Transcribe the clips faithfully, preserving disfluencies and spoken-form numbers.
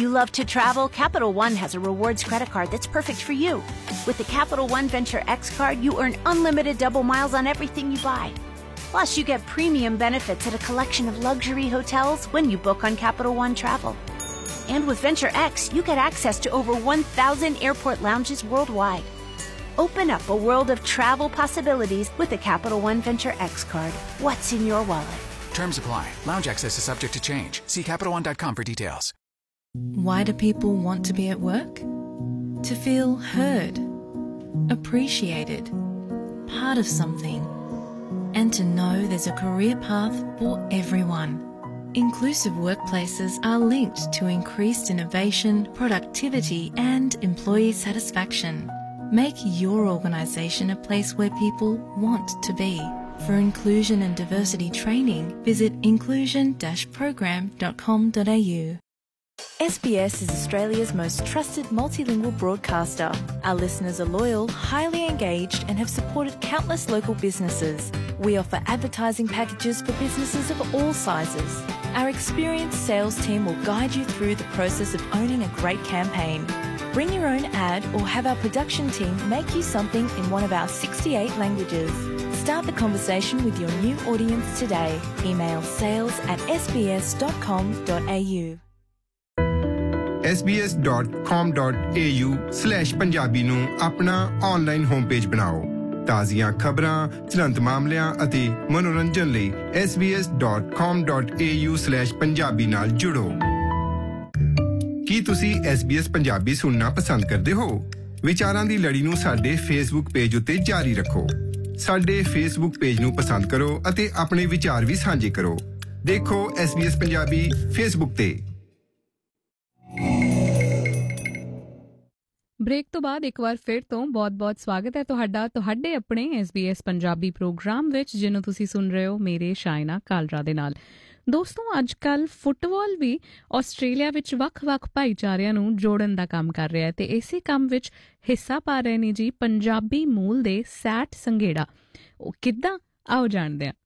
you love to travel, Capital One has a rewards credit card that's perfect for you. With the Capital One Venture X card, you earn unlimited double miles on everything you buy. Plus, you get premium benefits at a collection of luxury hotels when you book on Capital One Travel. And with Venture X, you get access to over one thousand airport lounges worldwide. Open up a world of travel possibilities with the Capital One Venture X card. What's in your wallet? Terms apply. Lounge access is subject to change. See Capital One dot com for details. Why do people want to be at work? To feel heard, appreciated, part of something, and to know there's a career path for everyone. Inclusive workplaces are linked to increased innovation, productivity, and employee satisfaction. Make your organisation a place where people want to be. For inclusion and diversity training, visit inclusion dash program dot com dot a u. S B S is Australia's most trusted multilingual broadcaster. Our listeners are loyal, highly engaged, and have supported countless local businesses. We offer advertising packages for businesses of all sizes. Our experienced sales team will guide you through the process of owning a great campaign. Bring your own ad or have our production team make you something in one of our sixty-eight languages. Start the conversation with your new audience today. Email sales at s b s dot com dot a u. s b s dot com dot a u slash Punjabi ਨੂੰ ਆਪਣਾ online home page ਬਣਾਓ। ਤਾਜ਼ੀਆਂ ਖਬਰਾਂ, ਤੁਰੰਤ ਮਾਮਲਿਆਂ ਅਤੇ ਮਨੋਰੰਜਨ ਲਈ s b s dot com dot a u slash Punjabi ਨਾਲ ਜੁੜੋ। ਕੀ ਤੁਸੀਂ S B S ਪੰਜਾਬੀ ਸੁਣਨਾ ਪਸੰਦ ਕਰਦੇ ਹੋ? ਵਿਚਾਰਾਂ ਦੀ ਲੜੀ ਨੂੰ ਸਾਡੇ ਫੇਸਬੁੱਕ ਪੇਜ ਉੱਤੇ ਜਾਰੀ ਰੱਖੋ। ਸਾਡੇ ਫੇਸਬੁੱਕ ਪੇਜ ਨੂੰ ਪਸੰਦ ਕਰੋ ਅਤੇ ਆਪਣੇ ਵਿਚਾਰ ਵੀ ਸਾਂਝੇ ਕਰੋ। ਦੇਖੋ S B S Punjabi Facebook ਤੇ। ਬ੍ਰੇਕ ਤੋਂ ਬਾਅਦ ਇੱਕ ਵਾਰ ਫਿਰ ਤੋਂ ਬਹੁਤ-ਬਹੁਤ ਸਵਾਗਤ ਹੈ ਤੁਹਾਡਾ ਤੁਹਾਡੇ ਆਪਣੇ S B S Punjabi programme ਵਿੱਚ, ਜਿਹਨੂੰ ਤੁਸੀਂ ਸੁਣ ਰਹੇ ਹੋ ਮੇਰੇ ਸ਼ਾਇਨਾ ਕਾਲਰਾ ਦੇ ਨਾਲ। ਦੋਸਤੋ, ਅੱਜ ਕੱਲ੍ਹ ਫੁੱਟਬਾਲ ਵੀ ਆਸਟ੍ਰੇਲੀਆ ਵਿੱਚ ਵੱਖ-ਵੱਖ ਭਾਈਚਾਰਿਆਂ ਨੂੰ ਜੋੜਨ ਦਾ ਕੰਮ ਕਰ ਰਿਹਾ ਹੈ ਤੇ ਇਸੇ ਕੰਮ ਵਿੱਚ ਹਿੱਸਾ ਪਾ ਰਹੇ ਨੇ ਜੀ ਪੰਜਾਬੀ ਮੂਲ ਦੇ ਸੈਟ ਸੰਘੇੜਾ। ਉਹ ਕਿੱਦਾਂ, ਆਓ ਜਾਣਦੇ ਹਾਂ।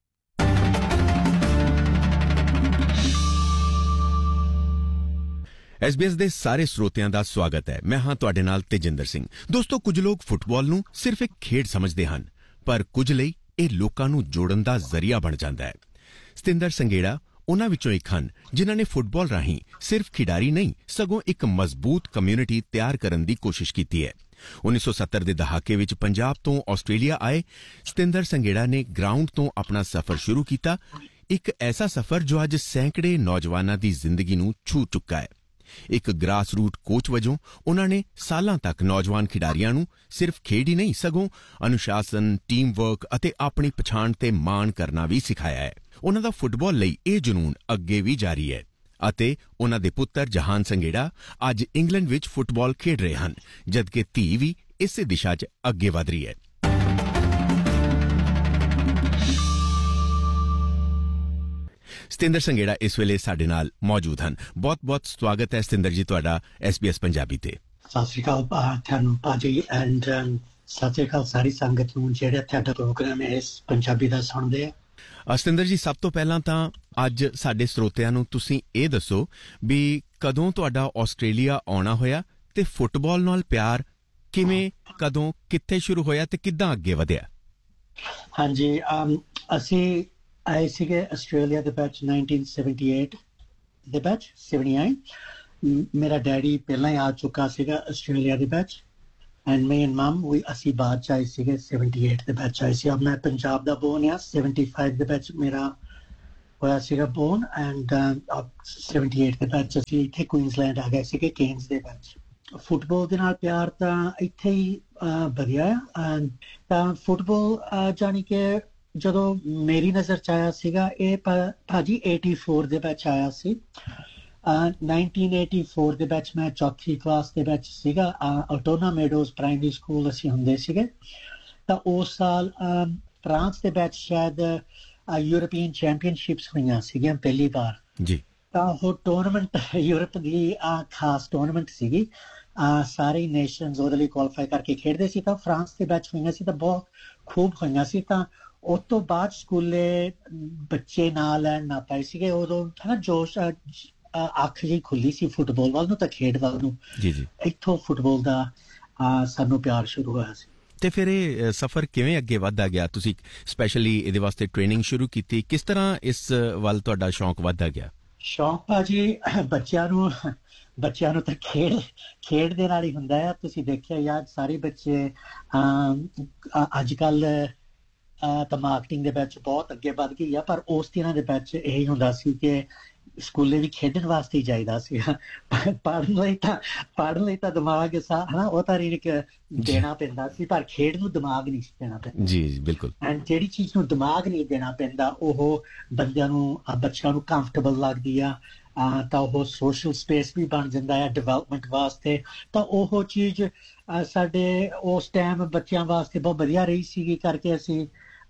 S B S ਦੇ ਸਾਰੇ ਸਰੋਤਿਆਂ ਦਾ ਸਵਾਗਤ ਹੈ। ਮੈਂ ਹਾਂ ਤੁਹਾਡੇ ਨਾਲ ਤੇਜਿੰਦਰ ਸਿੰਘ। ਦੋਸਤੋ, ਕੁਝ ਲੋਕ ਫੁੱਟਬਾਲ ਨੂੰ ਸਿਰਫ ਇੱਕ ਖੇਡ ਸਮਝਦੇ ਹਨ, ਪਰ ਕੁਝ ਲਈ ਇਹ ਲੋਕਾਂ ਨੂੰ ਜੋੜਨ ਦਾ ਜ਼ਰੀਆ ਬਣ ਜਾਂਦਾ ਹੈ। ਸਤਿੰਦਰ ਸੰਘੇੜਾ ਉਹਨਾਂ ਵਿੱਚੋਂ ਇੱਕ ਹਨ ਜਿਨ੍ਹਾਂ ਨੇ ਫੁੱਟਬਾਲ ਰਾਹੀਂ ਸਿਰਫ ਖਿਡਾਰੀ ਨਹੀਂ ਸਗੋਂ ਇੱਕ ਮਜ਼ਬੂਤ ਕਮਿਊਨਿਟੀ ਤਿਆਰ ਕਰਨ ਦੀ ਕੋਸ਼ਿਸ਼ ਕੀਤੀ ਹੈ। ਉੱਨੀ ਸੌ ਸੱਤਰ ਦੇ ਦਹਾਕੇ ਵਿੱਚ ਪੰਜਾਬ ਤੋਂ ਆਸਟ੍ਰੇਲੀਆ ਆਏ ਸਤਿੰਦਰ ਸੰਘੇੜਾ ਨੇ ਗਰਾਊਂਡ ਤੋਂ ਆਪਣਾ ਸਫ਼ਰ ਸ਼ੁਰੂ ਕੀਤਾ, ਇੱਕ ਐਸਾ ਸਫ਼ਰ ਜੋ ਅੱਜ ਸੈਂਕੜੇ ਨੌਜਵਾਨਾਂ ਦੀ ਜ਼ਿੰਦਗੀ ਨੂੰ ਛੂ ਚੁੱਕਾ ਹੈ। ਇੱਕ ਗ੍ਰਾਸ ਰੂਟ ਕੋਚ ਵਜੋਂ ਉਹਨਾਂ ਨੇ ਸਾਲਾਂ ਤੱਕ ਨੌਜਵਾਨ ਖਿਡਾਰੀਆਂ ਨੂੰ ਸਿਰਫ ਖੇਡ ਹੀ ਨਹੀਂ ਸਗੋਂ ਅਨੁਸ਼ਾਸਨ, ਟੀਮ ਵਰਕ ਅਤੇ ਆਪਣੀ ਪਛਾਣ ਤੇ ਮਾਣ ਕਰਨਾ ਵੀ ਸਿਖਾਇਆ ਹੈ। ਉਹਨਾਂ ਦਾ ਫੁੱਟਬਾਲ ਲਈ ਇਹ ਜਨੂੰਨ ਅੱਗੇ ਵੀ ਜਾਰੀ ਹੈ ਅਤੇ ਉਹਨਾਂ ਦੇ ਪੁੱਤਰ ਜਹਾਨ ਸੰਘੇੜਾ ਅੱਜ ਇੰਗਲੈਂਡ ਵਿੱਚ ਫੁੱਟਬਾਲ ਖੇਡ ਰਹੇ ਹਨ, ਜਦਕਿ ਧੀ ਵੀ ਇਸੇ ਦਿਸ਼ਾ 'ਚ ਅੱਗੇ ਵਧ ਰਹੀ ਹੈ। ਸਤਿੰਦਰ ਸੰਘੇੜਾ ਇਸ ਵੇਲੇ ਸਾਡੇ ਨਾਲ ਮੌਜੂਦ ਹਨ। ਬਹੁਤ-ਬਹੁਤ ਸਵਾਗਤ ਹੈ ਸਤਿੰਦਰ ਜੀ ਤੁਹਾਡਾ S B S ਪੰਜਾਬੀ ਤੇ। ਸਤਿ ਸ਼੍ਰੀ ਅਕਾਲ ਤੁਹਾਨੂੰ ਭਾਜੀ, ਐਂਡ ਸਤਿ ਸ਼੍ਰੀ ਅਕਾਲ ਸਾਰੀ ਸੰਗਤ ਨੂੰ ਜਿਹੜਾ ਤੁਹਾਡਾ ਪ੍ਰੋਗਰਾਮ ਹੈ ਇਸ ਪੰਜਾਬੀ ਦਾ ਸੁਣਦੇ ਆ। ਸਤਿੰਦਰ ਜੀ, ਸਭ ਤੋਂ ਪਹਿਲਾਂ ਤਾਂ ਅੱਜ ਸਾਡੇ ਸਰੋਤਿਆਂ ਨੂੰ ਤੁਸੀਂ ਇਹ ਦੱਸੋ ਵੀ ਕਦੋਂ ਤੁਹਾਡਾ ਆਸਟ੍ਰੇਲੀਆ ਆਉਣਾ ਹੋਇਆ ਤੇ ਫੁੱਟਬਾਲ ਨਾਲ ਪਿਆਰ ਕਿਵੇਂ, ਕਦੋਂ, ਕਿੱਥੇ ਸ਼ੁਰੂ ਹੋਇਆ ਤੇ ਕਿੱਦਾਂ ਅੱਗੇ ਵਧਿਆ? ਹਾਂਜੀ, ਅਸੀਂ ਆਏ ਸੀਗੇ ਆਸਟ੍ਰੇਲੀਆ ਦੇ ਵਿੱਚ nineteen seventy-eight ਦੇ ਵਿੱਚ seventy-nine। ਮੇਰਾ ਡੈਡੀ ਪਹਿਲਾਂ ਹੀ ਆ ਚੁੱਕਾ ਸੀਗਾ ਆਸਟ੍ਰੇਲੀਆ ਦੇ ਵਿੱਚ, ਐਂਡ ਮੀ ਐਂਡ ਮਮ ਵੀ ਅਸੀਂ ਬਾਅਦ 'ਚ ਆਏ ਸੀਗੇ seventy-eight ਦੇ ਵਿੱਚ ਆਏ ਸੀ। ਮੈਂ ਪੰਜਾਬ ਦਾ ਬੋਰਨ ਆ, seventy-five ਦੇ ਵਿੱਚ ਮੇਰਾ ਹੋਇਆ ਸੀਗਾ ਬੋਰਨ, ਐਂਡ seventy-eight ਦੇ ਵਿੱਚ ਅਸੀਂ ਇੱਥੇ ਕੁਈਨਜ਼ਲੈਂਡ ਆ ਗਏ ਸੀਗੇ ਕੇਨਸ ਦੇ ਵਿੱਚ। ਫੁੱਟਬਾਲ ਦੇ ਨਾਲ ਪਿਆਰ ਤਾਂ ਇੱਥੇ ਹੀ ਵਧਿਆ ਆ। ਤਾਂ ਫੁੱਟਬਾਲ ਜਾਣੀ ਕਿ ਜਦੋਂ ਮੇਰੀ ਨਜ਼ਰ 'ਚ ਆਇਆ ਸੀਗਾ ਇਹ ਭਾਜੀ eighty-four ਦੇ ਵਿੱਚ ਆਇਆ ਸੀ। nineteen eighty-four ਦੇ ਵਿੱਚ ਮੈਂ ਚੌਥੀ ਕਲਾਸ ਦੇ ਵਿੱਚ ਸੀਗਾ। ਅਲਟੋਨਾ ਮੇਡੋਜ਼ ਪ੍ਰਾਇਮਰੀ ਸਕੂਲ ਅਸੀਂ ਹੁੰਦੇ ਸੀਗੇ। ਤਾਂ ਉਸ ਸਾਲ ਫਰਾਂਸ ਦੇ ਵਿੱਚ ਸ਼ਾਇਦ ਯੂਰਪੀਅਨ ਚੈਂਪੀਅਨਸ਼ਿਪਸ ਹੋਈਆਂ ਸੀਗੀਆਂ ਪਹਿਲੀ ਵਾਰ ਜੀ। ਤਾਂ ਉਹ ਟੂਰਨਾਮੈਂਟ ਯੂਰਪ ਦੀ ਖਾਸ ਟੂਰਨਾਮੈਂਟ ਸੀਗੀ, ਸਾਰੇ ਨੇਸ਼ਨਸ ਉਹਦੇ ਲਈ ਕੁਆਲੀਫਾਈ ਕਰਕੇ ਖੇਡਦੇ ਸੀ। ਤਾਂ ਫਰਾਂਸ ਦੇ ਵਿੱਚ ਹੋਈਆਂ ਸੀ ਤਾਂ ਬਹੁਤ ਖੂਬ ਹੋਈਆਂ ਸੀ। ਤਾਂ ਉਸ ਤੋਂ ਬਾਅਦ ਸਕੂਲੇ ਬੱਚੇ ਨਾ ਲੈਣ ਨਾ ਪਾਏ ਸੀਗੇ। ਉਦੋਂ ਹੈ ਨਾ ਜੋਸ਼ ਅੱਖ ਜਿਹੀ ਖੁੱਲੀ ਸੀ ਫੁੱਟਬਾਲ ਵੱਲ ਨੂੰ ਤਾਂ ਖੇਡ ਵੱਲ ਨੂੰ। ਜੀ ਜੀ। ਇੱਥੋਂ ਫੁੱਟਬਾਲ ਦਾ ਅਹ, ਸਾਨੂੰ ਪਿਆਰ ਸ਼ੁਰੂ ਹੋਇਆ ਸੀ। ਤੇ ਫਿਰ ਇਹ ਸਫ਼ਰ ਕਿਵੇਂ ਅੱਗੇ ਵੱਧਦਾ ਗਿਆ? ਤੁਸੀਂ ਸਪੈਸ਼ਲੀ ਇਹਦੇ ਵਾਸਤੇ ਟ੍ਰੇਨਿੰਗ ਸ਼ੁਰੂ ਕੀਤੀ, ਕਿਸ ਤਰ੍ਹਾਂ ਇਸ ਵੱਲ ਤੁਹਾਡਾ ਸ਼ੌਂਕ ਵੱਧਦਾ ਗਿਆ? ਸ਼ੌਂਕ ਭਾਜੀ ਬੱਚਿਆਂ ਨੂੰ ਬੱਚਿਆਂ ਨੂੰ ਤਾਂ ਖੇਡ ਖੇਡ ਦੇ ਨਾਲ ਹੀ ਹੁੰਦਾ ਆ। ਤੁਸੀਂ ਦੇਖਿਆ ਯਾਰ ਸਾਰੇ ਬੱਚੇ ਅੱਜ ਕੱਲ ਤਾਂ ਮਾਰਕੀਟਿੰਗ ਦੇ ਵਿੱਚ ਬਹੁਤ ਅੱਗੇ ਵੱਧ ਗਈ ਆ, ਪਰ ਉਸ ਦਿਨਾਂ ਦੇ ਵਿੱਚ ਇਹੀ ਹੁੰਦਾ ਸੀ ਕਿ ਸਕੂਲੇ ਵੀ ਖੇਡਣ ਵਾਸਤੇ ਹੀ ਚਾਹੀਦਾ ਸੀ। ਪੜ੍ਹਨ ਲਈ ਤਾਂ ਪੜ੍ਹਨ ਲਈ ਤਾਂ ਦਿਮਾਗ ਹਨਾ ਉਹ ਤਾਂ ਰੀਕ ਦੇਣਾ ਪੈਂਦਾ ਸੀ, ਪਰ ਖੇਡ ਨੂੰ ਦਿਮਾਗ ਨਹੀਂ ਦੇਣਾ ਪੈਂਦਾ। ਜੀ ਜੀ ਬਿਲਕੁਲ। ਐਂਡ ਜਿਹੜੀ ਚੀਜ਼ ਨੂੰ ਦਿਮਾਗ ਨਹੀਂ ਦੇਣਾ ਪੈਂਦਾ ਉਹ ਬੰਦਿਆਂ ਨੂੰ ਬੱਚਿਆਂ ਨੂੰ ਕੰਫਰਟੇਬਲ ਲੱਗਦੀ ਆ, ਤਾਂ ਉਹ ਸੋਸ਼ਲ ਸਪੇਸ ਵੀ ਬਣ ਜਾਂਦਾ ਹੈ ਡਿਵੈਲਪਮੈਂਟ ਵਾਸਤੇ। ਤਾਂ ਉਹ ਚੀਜ਼ ਸਾਡੇ ਉਸ ਟਾਈਮ ਬੱਚਿਆਂ ਵਾਸਤੇ ਬਹੁਤ ਵਧੀਆ ਰਹੀ ਸੀਗੀ, ਕਰਕੇ ਅਸੀਂ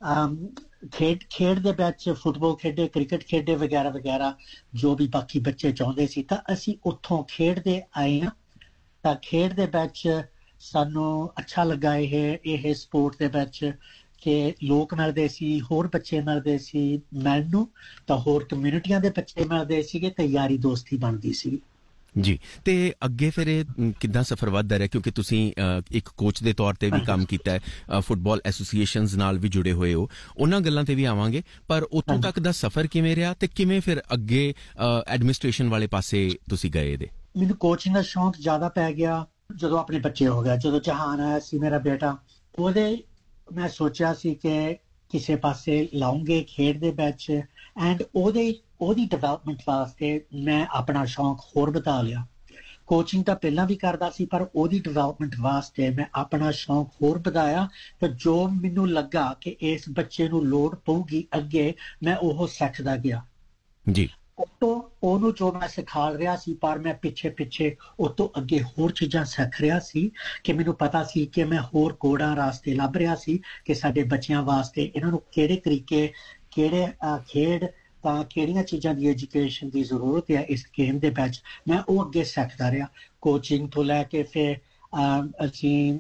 ਖੇਡ ਖੇਡ ਦੇ ਵਿੱਚ ਫੁੱਟਬਾਲ ਖੇਡੇ, ਕ੍ਰਿਕਟ ਖੇਡੇ ਵਗੈਰਾ ਵਗੈਰਾ ਜੋ ਵੀ ਬਾਕੀ ਬੱਚੇ ਚਾਹੁੰਦੇ ਸੀ। ਤਾਂ ਅਸੀਂ ਉੱਥੋਂ ਖੇਡਦੇ ਆਏ ਹਾਂ, ਤਾਂ ਖੇਡ ਦੇ ਵਿੱਚ ਸਾਨੂੰ ਅੱਛਾ ਲੱਗਾ ਇਹ ਇਹ ਸਪੋਰਟ ਦੇ ਵਿੱਚ ਕਿ ਲੋਕ ਮਿਲਦੇ ਸੀ, ਹੋਰ ਬੱਚੇ ਮਿਲਦੇ ਸੀ ਮੈਨੂੰ, ਤਾਂ ਹੋਰ ਕਮਿਊਨਿਟੀਆਂ ਦੇ ਬੱਚੇ ਮਿਲਦੇ ਸੀਗੇ, ਤੇ ਯਾਰੀ ਦੋਸਤੀ ਬਣਦੀ ਸੀ। ਜੀ। ਤੇ ਅੱਗੇ ਫਿਰ ਇਹ ਕਿੱਦਾਂ ਸਫ਼ਰ ਵੱਧਦਾ ਰਿਹਾ, ਕਿਉਂਕਿ ਤੁਸੀਂ ਇੱਕ ਕੋਚ ਦੇ ਤੌਰ ਤੇ ਵੀ ਕੰਮ ਕੀਤਾ ਹੈ, ਫੁੱਟਬਾਲ ਐਸੋਸੀਏਸ਼ਨਸ ਨਾਲ ਵੀ ਜੁੜੇ ਹੋਏ ਹੋ, ਉਹਨਾਂ ਗੱਲਾਂ ਤੇ ਵੀ ਆਵਾਂਗੇ, ਪਰ ਉੱਥੋਂ ਤੱਕ ਦਾ ਸਫ਼ਰ ਕਿਵੇਂ ਰਿਹਾ ਤੇ ਕਿਵੇਂ ਫਿਰ ਅੱਗੇ ਐਡਮਿਨਿਸਟ੍ਰੇਸ਼ਨ ਵਾਲੇ ਪਾਸੇ ਤੁਸੀਂ ਗਏ? ਇਹਦੇ ਮੈਨੂੰ ਕੋਚਿੰਗ ਦਾ ਸ਼ੌਂਕ ਜ਼ਿਆਦਾ ਪੈ ਗਿਆ ਜਦੋਂ ਆਪਣੇ ਬੱਚੇ ਹੋ ਗਏ। ਜਦੋਂ ਜਹਾਨ ਆਇਆ ਸੀ ਮੇਰਾ ਬੇਟਾ, ਉਹਦੇ ਮੈਂ ਸੋਚਿਆ ਸੀ ਕਿ ਕਿਸੇ ਪਾਸੇ ਲਾਉਂਗੇ ਖੇਡ ਦੇ ਵਿੱਚ, ਐਂਡ ਉਹਦੇ ਉਹਦੀ ਡਿਵੈਲਪਮੈਂਟ ਵਾਸਤੇ ਮੈਂ ਆਪਣਾ ਸ਼ੌਂਕ ਹੋਰ ਵਧਾ ਲਿਆ। ਕੋਚਿੰਗ ਤਾਂ ਪਹਿਲਾਂ ਵੀ ਕਰਦਾ ਸੀ, ਪਰ ਉਹਦੀ ਡਿਵੈਲਪਮੈਂਟ ਵਾਸਤੇ ਮੈਂ ਆਪਣਾ ਸ਼ੌਂਕ ਹੋਰ ਵਧਾਇਆ। ਤੇ ਜੋ ਮੈਨੂੰ ਲੱਗਾ ਕਿ ਇਸ ਬੱਚੇ ਨੂੰ ਲੋੜ ਪਊਗੀ ਅੱਗੇ, ਮੈਂ ਉਹ ਸਿੱਖਦਾ ਗਿਆ। ਜੀ। ਉਤੋਂ ਉਹਨੂੰ ਜੋ ਮੈਂ ਸਿਖਾ ਰਿਹਾ ਸੀ, ਪਰ ਮੈਂ ਪਿੱਛੇ ਪਿੱਛੇ ਉਹ ਤੋਂ ਅੱਗੇ ਹੋਰ ਚੀਜ਼ਾਂ ਸਿੱਖ ਰਿਹਾ ਸੀ, ਕਿ ਮੈਨੂੰ ਪਤਾ ਸੀ ਕਿ ਮੈਂ ਹੋਰ ਕੋੜਾਂ ਰਾਸਤੇ ਲੱਭ ਰਿਹਾ ਸੀ ਕਿ ਸਾਡੇ ਬੱਚਿਆਂ ਵਾਸਤੇ ਇਹਨਾਂ ਨੂੰ ਕਿਹੜੇ ਤਰੀਕੇ, ਕਿਹੜੇ ਖੇਡ ਤਾਂ ਕਿਹੜੀਆਂ ਚੀਜ਼ਾਂ ਦੀ ਐਜੂਕੇਸ਼ਨ ਦੀ ਜ਼ਰੂਰਤ ਹੈ ਇਸ ਗੇਮ ਦੇ ਵਿੱਚ। ਮੈਂ ਉਹ ਅੱਗੇ ਸਿੱਖਦਾ ਰਿਹਾ ਕੋਚਿੰਗ ਤੋਂ ਲੈ ਕੇ। ਫਿਰ ਅਸੀਂ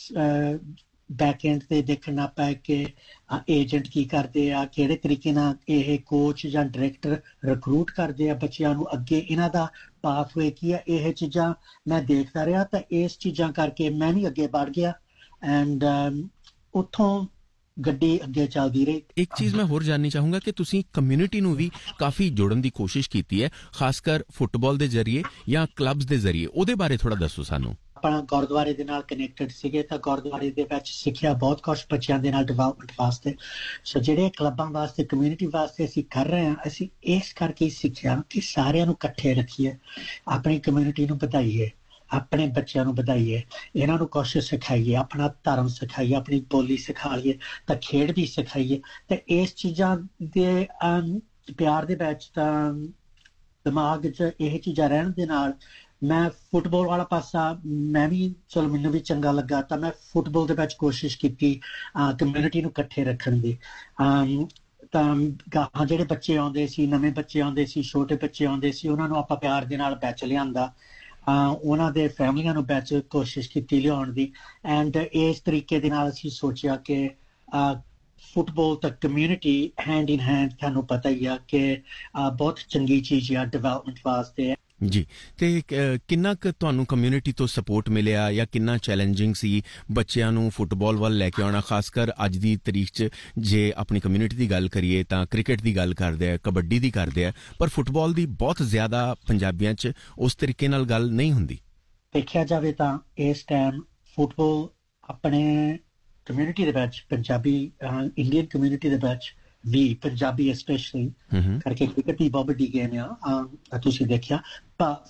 ਬੈਕ ਐਂਡ ਤੇ ਦੇਖਣਾ ਪਿਆ ਕਿ ਏਜੰਟ ਕੀ ਕਰਦੇ ਆ, ਕਿਹੜੇ ਤਰੀਕੇ ਨਾਲ ਇਹ ਕੋਚ ਜਾਂ ਡਾਇਰੈਕਟਰ ਰਿਕਰੂਟ ਕਰਦੇ ਆ ਬੱਚਿਆਂ ਨੂੰ ਅੱਗੇ, ਇਹਨਾਂ ਦਾ ਪਾਥਵੇ ਕੀ ਆ, ਇਹ ਚੀਜ਼ਾਂ ਮੈਂ ਦੇਖਦਾ ਰਿਹਾ। ਤਾਂ ਇਸ ਚੀਜ਼ਾਂ ਕਰਕੇ ਮੈਂ ਵੀ ਅੱਗੇ ਵੱਧ ਗਿਆ, ਐਂਡ ਉੱਥੋਂ ਗੱਡੀ ਅੱਗੇ ਚੱਲਦੀ ਰਹੀ। ਇੱਕ ਚੀਜ਼ ਮੈਂ ਹੋਰ ਜਾਣਨੀ ਚਾਹੂੰਗਾ ਕਿ ਤੁਸੀਂ ਕਮਿਊਨਿਟੀ ਨੂੰ ਵੀ ਕਾਫੀ ਜੋੜਨ ਦੀ ਕੋਸ਼ਿਸ਼ ਕੀਤੀ ਹੈ, ਖਾਸ ਕਰ ਫੁੱਟਬਾਲ ਦੇ ਜ਼ਰੀਏ ਜਾਂ ਕਲੱਬਸ ਦੇ ਜ਼ਰੀਏ, ਉਹਦੇ ਬਾਰੇ ਥੋੜਾ ਦੱਸੋ ਸਾਨੂੰ। ਆਪਣਾ ਗੁਰਦੁਆਰੇ ਦੇ ਨਾਲ ਕਨੈਕਟਡ ਸੀਗੇ, ਤਾਂ ਗੁਰਦੁਆਰੇ ਦੇ ਵਿੱਚ ਸਿੱਖਿਆ ਬਹੁਤ ਕੁਛ ਬੱਚਿਆਂ ਦੇ ਨਾਲ ਡਿਵੈਲਪਮੈਂਟ ਵਾਸਤੇ। ਸੋ ਜਿਹੜੇ ਕਲੱਬਾਂ ਵਾਸਤੇ, ਕਮਿਊਨਿਟੀ ਵਾਸਤੇ ਅਸੀਂ ਕਰ ਰਹੇ ਹਾਂ, ਅਸੀਂ ਇਸ ਕਰਕੇ ਸਿੱਖਿਆ ਕਿ ਸਾਰਿਆਂ ਨੂੰ ਇਕੱਠੇ ਰੱਖੀਏ, ਆਪਣੀ ਕਮਿਊਨਿਟੀ ਨੂੰ ਵਧਾਈਏ, ਆਪਣੇ ਬੱਚਿਆਂ ਨੂੰ ਵਧਾਈਏ, ਇਹਨਾਂ ਨੂੰ ਕੁਛ ਸਿਖਾਈਏ, ਆਪਣਾ ਧਰਮ ਸਿਖਾਈਏ, ਆਪਣੀ ਬੋਲੀ ਸਿਖਾਈਏ, ਤਾਂ ਖੇਡ ਵੀ ਸਿਖਾਈਏ। ਤੇ ਇਸ ਚੀਜ਼ਾਂ ਦੇ ਪਿਆਰ ਦੇ ਵਿੱਚ ਤਾਂ ਦਿਮਾਗ 'ਚ ਇਹ ਚੀਜ਼ਾਂ ਰਹਿਣ ਦੇ ਨਾਲ ਮੈਂ ਫੁੱਟਬਾਲ ਵਾਲਾ ਪਾਸਾ ਮੈਂ ਵੀ ਚਲੋ ਮੈਨੂੰ ਵੀ ਚੰਗਾ ਲੱਗਾ, ਤਾਂ ਮੈਂ ਫੁੱਟਬਾਲ ਦੇ ਵਿੱਚ ਕੋਸ਼ਿਸ਼ ਕੀਤੀ ਕਮਿਊਨਿਟੀ ਨੂੰ ਇਕੱਠੇ ਰੱਖਣ ਦੀ। ਤਾਂ ਗਾਹਾਂ ਜਿਹੜੇ ਬੱਚੇ ਆਉਂਦੇ ਸੀ, ਨਵੇਂ ਬੱਚੇ ਆਉਂਦੇ ਸੀ, ਛੋਟੇ ਬੱਚੇ ਆਉਂਦੇ ਸੀ, ਉਹਨਾਂ ਨੂੰ ਆਪਾਂ ਪਿਆਰ ਦੇ ਨਾਲ ਵਿੱਚ ਲਿਆਂਦਾ, ਉਹਨਾਂ ਦੇ ਫੈਮਲੀਆਂ ਨੂੰ ਵਿੱਚ ਕੋਸ਼ਿਸ਼ ਕੀਤੀ ਲਿਆਉਣ ਦੀ। ਐਂਡ ਇਸ ਤਰੀਕੇ ਦੇ ਨਾਲ ਅਸੀਂ ਸੋਚਿਆ ਕਿ ਫੁੱਟਬਾਲ ਤਾਂ ਕਮਿਊਨਿਟੀ ਹੈਂਡ ਇਨ ਹੈਂਡ, ਤੁਹਾਨੂੰ ਪਤਾ ਹੀ ਆ ਕਿ ਬਹੁਤ ਚੰਗੀ ਚੀਜ਼ ਆ ਡਿਵੈਲਪਮੈਂਟ ਵਾਸਤੇ। ਜੀ। ਤੇ ਕਿੰਨਾ ਕੁ ਤੁਹਾਨੂੰ ਕਮਿਊਨਿਟੀ ਤੋਂ ਸਪੋਰਟ ਮਿਲਿਆ, ਜਾਂ ਕਿੰਨਾ ਚੈਲੰਜਿੰਗ ਸੀ ਬੱਚਿਆਂ ਨੂੰ ਫੁੱਟਬਾਲ ਵੱਲ ਲੈ ਕੇ ਆਉਣਾ, ਖਾਸ ਕਰ ਅੱਜ ਦੀ ਤਰੀਕ 'ਚ? ਜੇ ਆਪਣੀ ਕਮਿਊਨਿਟੀ ਦੀ ਗੱਲ ਕਰੀਏ ਤਾਂ ਕ੍ਰਿਕਟ ਦੀ ਗੱਲ ਕਰਦੇ ਆ, ਕਬੱਡੀ ਦੀ ਕਰਦੇ ਆ, ਪਰ ਫੁੱਟਬਾਲ ਦੀ ਬਹੁਤ ਜ਼ਿਆਦਾ ਪੰਜਾਬੀਆਂ 'ਚ ਉਸ ਤਰੀਕੇ ਨਾਲ ਗੱਲ ਨਹੀਂ ਹੁੰਦੀ। ਦੇਖਿਆ ਜਾਵੇ ਤਾਂ ਇਸ ਟਾਈਮ ਫੁੱਟਬਾਲ ਆਪਣੇ ਕਮਿਊਨਿਟੀ ਦੇ ਵਿੱਚ, ਪੰਜਾਬੀ ਇੰਡੀਅਨ ਕਮਿਊਨਿਟੀ ਦੇ ਵਿੱਚ ਵੀ, ਪੰਜਾਬੀ ਸਪੈਸ਼ਲੀ ਕਰਕੇ ਕ੍ਰਿਕਟ ਦੀ ਬਹੁਤ ਵੱਡੀ ਗੇਮ ਆ, ਤੁਸੀਂ ਦੇਖਿਆ। ਤਾਂ